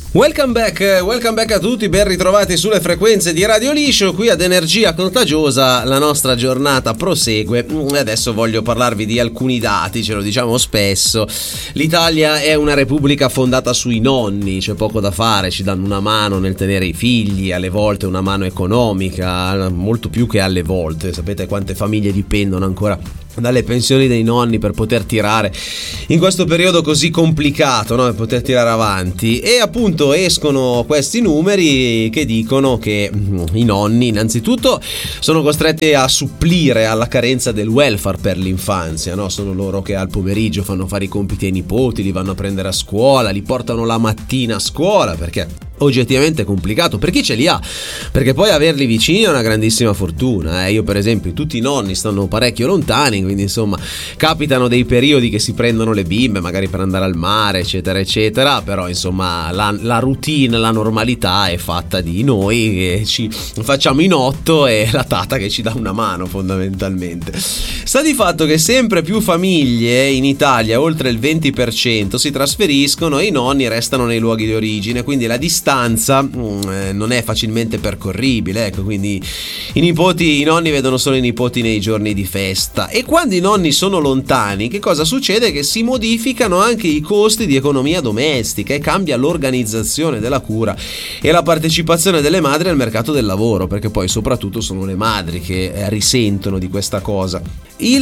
Welcome back a tutti, ben ritrovati sulle frequenze di Radio Liscio, qui ad Energia Contagiosa. La nostra giornata prosegue e adesso voglio parlarvi di alcuni dati, ce lo diciamo spesso. L'Italia è una repubblica fondata sui nonni, c'è poco da fare, ci danno una mano nel tenere i figli, alle volte una mano economica, molto più che alle volte. Sapete quante famiglie dipendono ancora dalle pensioni dei nonni per poter tirare in questo periodo così complicato, no? Per poter tirare avanti. E appunto escono questi numeri che dicono che i nonni innanzitutto sono costretti a supplire alla carenza del welfare per l'infanzia, no? Sono loro che al pomeriggio fanno fare i compiti ai nipoti, li vanno a prendere a scuola, li portano la mattina a scuola, perché oggettivamente è complicato per chi ce li ha, perché poi averli vicini è una grandissima fortuna. Io per esempio, tutti i nonni stanno parecchio lontani, quindi insomma capitano dei periodi che si prendono le bimbe magari per andare al mare eccetera eccetera, però insomma la routine, la normalità è fatta di noi che ci facciamo in 8 e la tata che ci dà una mano fondamentalmente. Sta di fatto che sempre più famiglie in Italia, oltre il 20%, si trasferiscono e i nonni restano nei luoghi di origine, quindi la distanza non è facilmente percorribile, ecco, quindi i nonni vedono solo i nipoti nei giorni di festa. E quando i nonni sono lontani, che cosa succede? Che si modificano anche i costi di economia domestica e cambia l'organizzazione della cura e la partecipazione delle madri al mercato del lavoro, perché poi soprattutto sono le madri che risentono di questa cosa. Il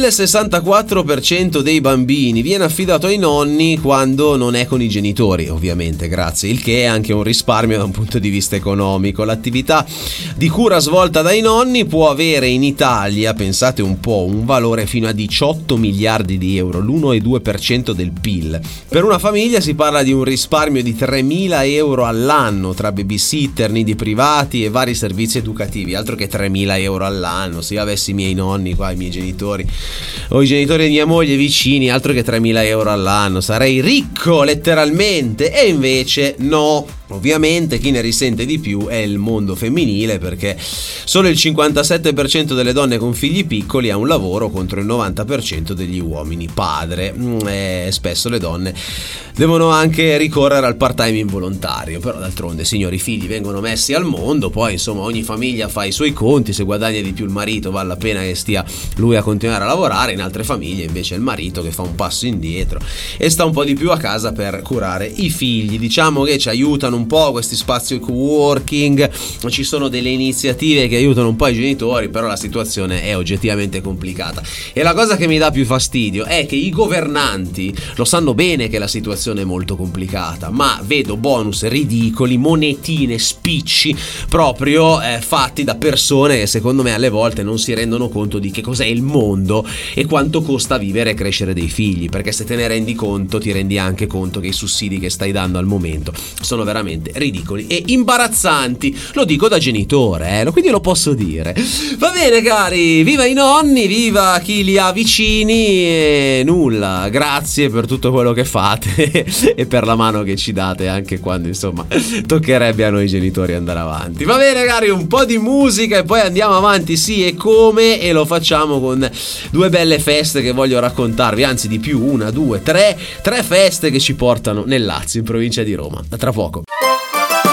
64% dei bambini viene affidato ai nonni quando non è con i genitori, ovviamente, grazie, il che è anche un risparmio da un punto di vista economico. L'attività di cura svolta dai nonni può avere in Italia, pensate un po', un valore fino a 18 miliardi di euro, l'1,2% del PIL. Per una famiglia si parla di un risparmio di 3.000 euro all'anno tra babysitter, nidi privati e vari servizi educativi. Altro che 3.000 euro all'anno, se io avessi i miei nonni qua, i miei genitori o i genitori di mia moglie vicini, altro che 3.000 euro all'anno, sarei ricco letteralmente. E invece no. Ovviamente chi ne risente di più è il mondo femminile, perché solo il 57% delle donne con figli piccoli ha un lavoro contro il 90% degli uomini padre. Spesso le donne devono anche ricorrere al part-time involontario, però d'altronde, signori, i figli vengono messi al mondo, poi insomma ogni famiglia fa i suoi conti, se guadagna di più il marito vale la pena che stia lui a continuare a lavorare. In altre famiglie invece è il marito che fa un passo indietro e sta un po' di più a casa per curare i figli. Diciamo che ci aiutano un po' questi spazi co-working, ci sono delle iniziative che aiutano un po' i genitori, però la situazione è oggettivamente complicata. E la cosa che mi dà più fastidio è che i governanti lo sanno bene che la situazione è molto complicata, ma vedo bonus ridicoli, monetine, spicci proprio fatti da persone che secondo me alle volte non si rendono conto di che cos'è il mondo e quanto costa vivere e crescere dei figli, perché se te ne rendi conto ti rendi anche conto che i sussidi che stai dando al momento sono veramente ridicoli e imbarazzanti. Lo dico da genitore, quindi lo posso dire. Va bene cari, viva i nonni, viva chi li ha vicini e nulla, grazie per tutto quello che fate e per la mano che ci date anche quando insomma toccherebbe a noi genitori andare avanti. Va bene cari, un po' di musica e poi andiamo avanti, sì e come, e lo facciamo con due belle feste che voglio raccontarvi, anzi di più, una, due, tre feste che ci portano nel Lazio, in provincia di Roma. A tra poco.